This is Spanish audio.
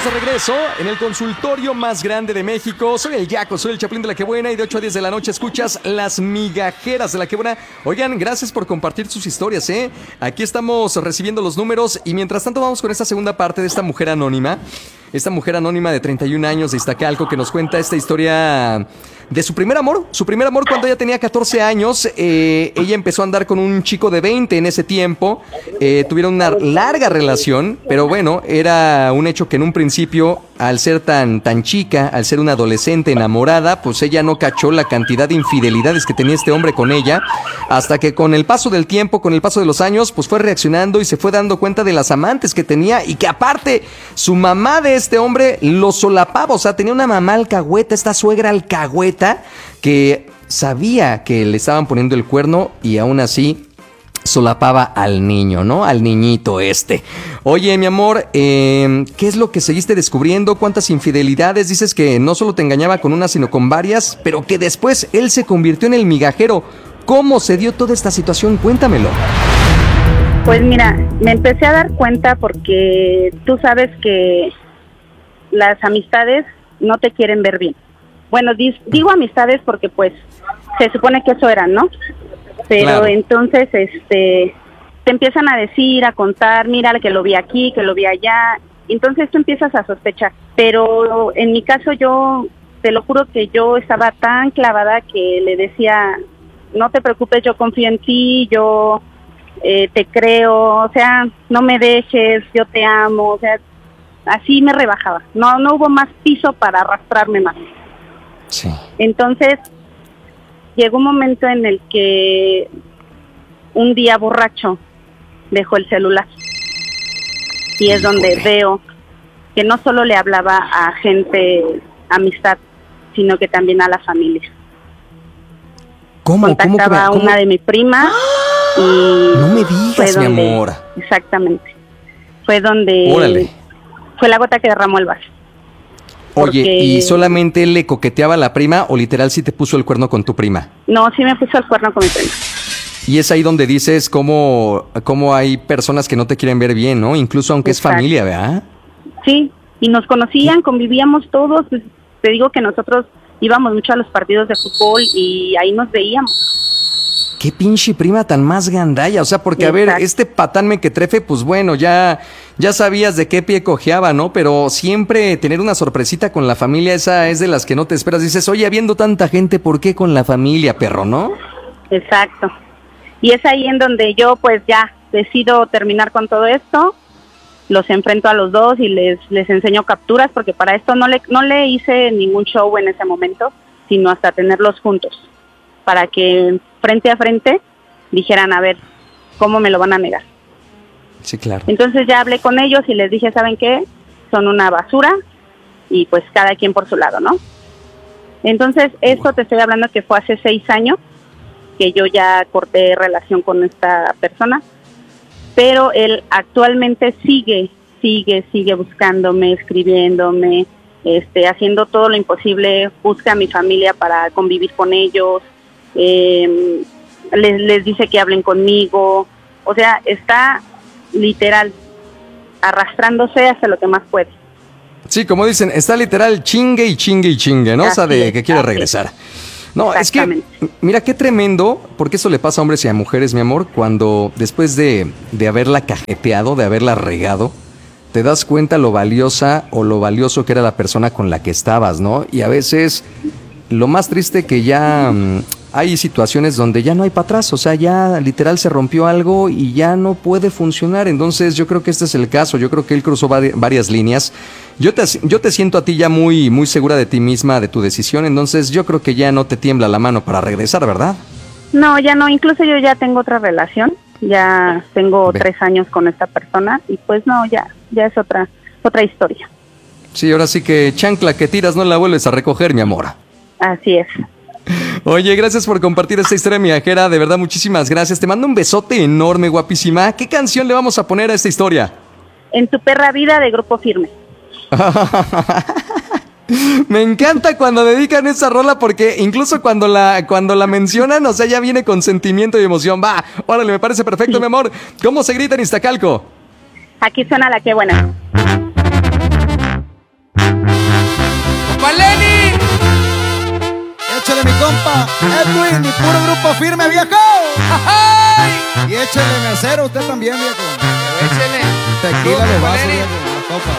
de regreso en el consultorio más grande de México. Soy el Yaco, soy el Chapulín de La Que Buena y de 8 a 10 de la noche escuchas Las Migajeras de La Que Buena. Oigan, gracias por compartir sus historias, ¿eh? Aquí estamos recibiendo los números y mientras tanto vamos con esta segunda parte de esta mujer anónima. Esta mujer anónima de 31 años de Iztacalco que nos cuenta esta historia de su primer amor. Su primer amor cuando ella tenía 14 años. Ella empezó a andar con un chico de 20 en ese tiempo. Tuvieron una larga relación, pero bueno, era un hecho que en un principio, al ser tan chica, al ser una adolescente enamorada, pues ella no cachó la cantidad de infidelidades que tenía este hombre con ella, hasta que con el paso del tiempo, con el paso de los años, pues fue reaccionando y se fue dando cuenta de las amantes que tenía y que aparte su mamá de este hombre lo solapaba, o sea, tenía una mamá alcahueta, esta suegra alcahueta, que sabía que le estaban poniendo el cuerno y aún así solapaba al niño, ¿no? Al niñito este. Oye, mi amor, ¿qué es lo que seguiste descubriendo? ¿Cuántas infidelidades? Dices que no solo te engañaba con una, sino con varias, pero que después él se convirtió en el migajero. ¿Cómo se dio toda esta situación? Cuéntamelo. Pues mira, me empecé a dar cuenta porque tú sabes que las amistades no te quieren ver bien. Bueno, digo amistades porque pues se supone que eso eran, ¿no? Pero claro. Entonces te empiezan a decir, a contar, mira que lo vi aquí, que lo vi allá. Entonces tú empiezas a sospechar. Pero en mi caso yo, te lo juro que yo estaba tan clavada que le decía, no te preocupes, yo confío en ti, yo te creo, o sea, no me dejes, yo te amo, o sea, así me rebajaba. No hubo más piso para arrastrarme más. Sí. Entonces llegó un momento en el que un día borracho dejó el celular y es donde veo que no solo le hablaba a gente, amistad, sino que también a la familia. ¿Cómo? Contactaba a una de mi prima y no me digas, mi amor. Exactamente. Fue donde Órale. Fue la gota que derramó el vaso. Oye, ¿y solamente él le coqueteaba a la prima o literal sí te puso el cuerno con tu prima? No, sí me puso el cuerno con mi prima. Y es ahí donde dices cómo hay personas que no te quieren ver bien, ¿no? Incluso aunque Exacto. Es familia, ¿verdad? Sí, y nos conocían, convivíamos todos. Pues, te digo que nosotros íbamos mucho a los partidos de fútbol y ahí nos veíamos. Qué pinche prima tan más gandalla, o sea, porque Exacto. A ver, este patán mequetrefe, pues bueno, ya sabías de qué pie cojeaba, ¿no? Pero siempre tener una sorpresita con la familia, esa es de las que no te esperas. Dices, oye, habiendo tanta gente, ¿por qué con la familia, perro, no? Exacto. Y es ahí en donde yo, pues ya, decido terminar con todo esto, los enfrento a los dos y les enseño capturas, porque para esto no le hice ningún show en ese momento, sino hasta tenerlos juntos, para que frente a frente dijeran, a ver, ¿cómo me lo van a negar? Sí, claro. Entonces ya hablé con ellos y les dije, ¿saben qué? Son una basura y pues cada quien por su lado, ¿no? Entonces esto te estoy hablando que fue hace 6 años que yo ya corté relación con esta persona, pero él actualmente sigue buscándome, escribiéndome, haciendo todo lo imposible, busca a mi familia para convivir con ellos, les dice que hablen conmigo, o sea, está literal arrastrándose hasta lo que más puede. Sí, como dicen, está literal chingue y chingue y chingue, ¿no? Así o sea, de que quiere regresar. No, es que, mira, qué tremendo, porque eso le pasa a hombres y a mujeres, mi amor, cuando después de haberla cajeteado, de haberla regado, te das cuenta lo valiosa o lo valioso que era la persona con la que estabas, ¿no? Y a veces, lo más triste que ya hay situaciones donde ya no hay para atrás, o sea, ya literal se rompió algo y ya no puede funcionar. Entonces yo creo que este es el caso, yo creo que él cruzó varias líneas. Yo te siento a ti ya muy, muy segura de ti misma, de tu decisión, entonces yo creo que ya no te tiembla la mano para regresar, ¿verdad? No, ya no, incluso yo ya tengo otra relación, ya tengo 3 años con esta persona y pues no, ya es otra historia. Sí, ahora sí que chancla que tiras no la vuelves a recoger, mi amor. Así es. Oye, gracias por compartir esta historia migajera, de verdad muchísimas gracias, te mando un besote enorme, guapísima. ¿Qué canción le vamos a poner a esta historia? En tu perra vida de Grupo Firme. Me encanta cuando dedican esa rola porque incluso cuando la mencionan, o sea, ya viene con sentimiento y emoción. Va, órale, me parece perfecto, mi amor. ¿Cómo se grita en Iztacalco? Aquí suena La Que Buena. Edwin y puro grupo firme, viejo. ¡Ay! Y échele mesero usted también, viejo. Échele. Tequila de vaso, Valeri. viejo, la copa.